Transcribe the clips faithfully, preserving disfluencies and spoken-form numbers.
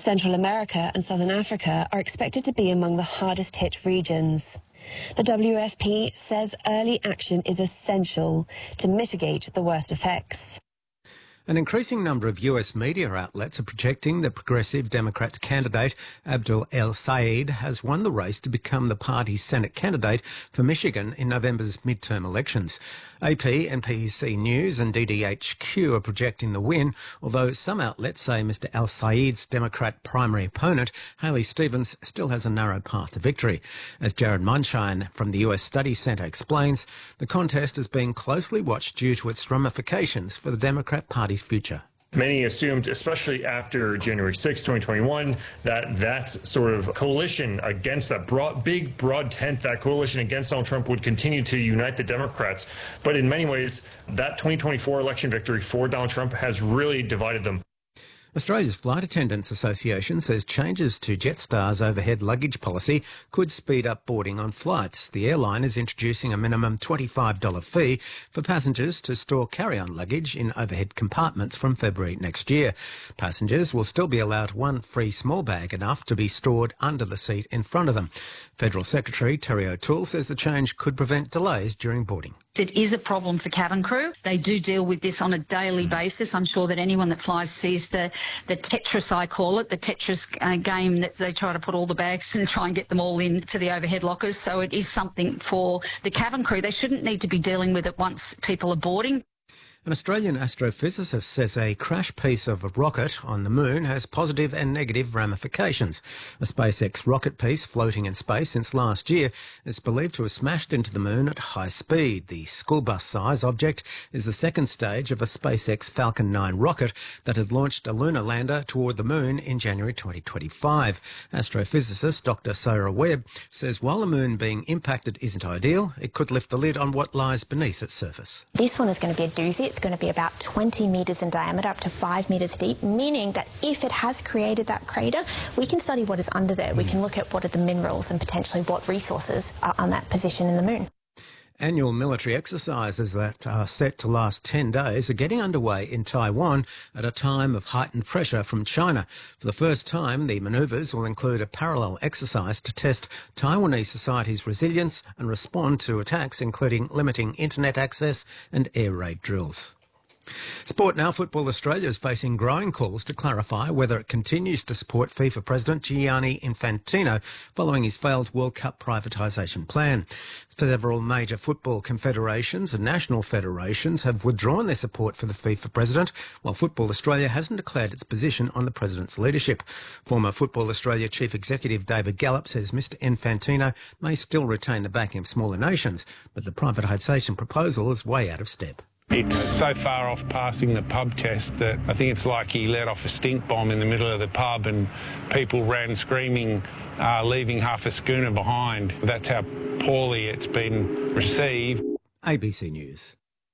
Central America and Southern Africa are expected to be among the hardest hit regions. The W F P says early action is essential to mitigate the worst effects. An increasing number of U S media outlets are projecting the Progressive Democrats candidate Abdul El-Sayed has won the race to become the party's Senate candidate for Michigan in November's midterm elections. A P, N P C News and D D H Q are projecting the win, although some outlets say Mister El-Sayed's Democrat primary opponent, Haley Stevens, still has a narrow path to victory. As Jared Munshine from the U S Studies Centre explains, the contest is being closely watched due to its ramifications for the Democrat Party's future. Many assumed, especially after January sixth, twenty twenty-one, that that sort of coalition against that broad, big, broad tent, that coalition against Donald Trump would continue to unite the Democrats. But in many ways, that twenty twenty-four election victory for Donald Trump has really divided them. Australia's Flight Attendants Association says changes to Jetstar's overhead luggage policy could speed up boarding on flights. The airline is introducing a minimum twenty-five dollars fee for passengers to store carry-on luggage in overhead compartments from February next year. Passengers will still be allowed one free small bag, enough to be stored under the seat in front of them. Federal Secretary Terry O'Toole says the change could prevent delays during boarding. It is a problem for cabin crew. They do deal with this on a daily basis. I'm sure that anyone that flies sees the, the Tetris, I call it, the Tetris uh, game that they try to put all the bags and try and get them all into the overhead lockers. So it is something for the cabin crew. They shouldn't need to be dealing with it once people are boarding. An Australian astrophysicist says a crash piece of a rocket on the moon has positive and negative ramifications. A SpaceX rocket piece floating in space since last year is believed to have smashed into the moon at high speed. The school bus-size object is the second stage of a SpaceX Falcon nine rocket that had launched a lunar lander toward the moon in January twenty twenty-five. Astrophysicist Doctor Sarah Webb says while the moon being impacted isn't ideal, it could lift the lid on what lies beneath its surface. This one is going to be a doozy. It's going to be about twenty metres in diameter, up to five metres deep, meaning that if it has created that crater, we can study what is under there. We can look at what are the minerals and potentially what resources are on that position in the moon. Annual military exercises that are set to last ten days are getting underway in Taiwan at a time of heightened pressure from China. For the first time, the manoeuvres will include a parallel exercise to test Taiwanese society's resilience and respond to attacks, including limiting internet access and air raid drills. Sport now. Football Australia is facing growing calls to clarify whether it continues to support FIFA President Gianni Infantino following his failed World Cup privatisation plan. Several major football confederations and national federations have withdrawn their support for the FIFA President, while Football Australia hasn't declared its position on the President's leadership. Former Football Australia Chief Executive David Gallop says Mister Infantino may still retain the backing of smaller nations, but the privatisation proposal is way out of step. It's so far off passing the pub test that I think it's like he let off a stink bomb in the middle of the pub and people ran screaming, uh, leaving half a schooner behind. That's how poorly it's been received. A B C News.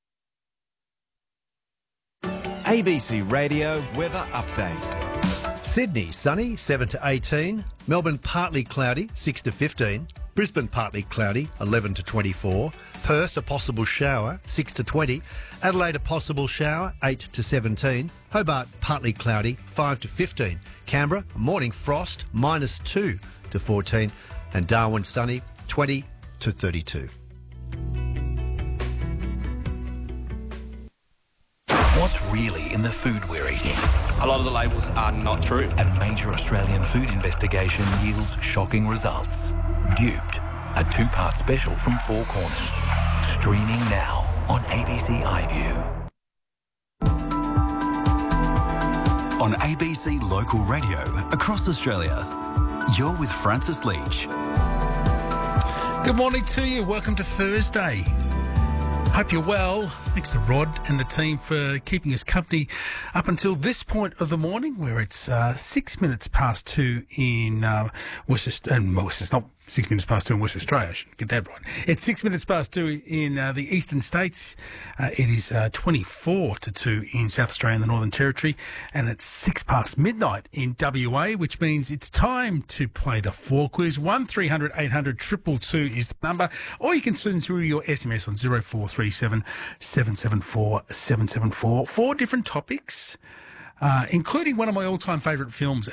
A B C Radio Weather Update. Sydney, sunny, seven to eighteen. Melbourne, partly cloudy, six to fifteen. Brisbane, partly cloudy, eleven to twenty-four. Perth, a possible shower, six to twenty. Adelaide, a possible shower, eight to seventeen. Hobart, partly cloudy, five to fifteen. Canberra, morning frost, minus two to fourteen. And Darwin, sunny, twenty to thirty-two. What's really in the food we're eating? A lot of the labels are not true. A major Australian food investigation yields shocking results. Duped, a two-part special from Four Corners. Streaming now on A B C iView. On A B C Local Radio across Australia, you're with Francis Leach. Good morning to you. Welcome to Thursday. Hope you're well. Thanks to Rod and the team for keeping us company up until this point of the morning, where it's uh, six minutes past two in uh, West, and well, it's not six minutes past two in West Australia. I should get that right. It's six minutes past two in uh, the eastern states. Uh, it is uh, twenty-four to two in South Australia and the Northern Territory, and it's six past midnight in W A, which means it's time to play the Four Quiz. One three hundred eight hundred two two two is the number, or you can send through your S M S on zero four three seven seven seven four seven seven four. Four different topics, uh, including one of my all-time favourite films.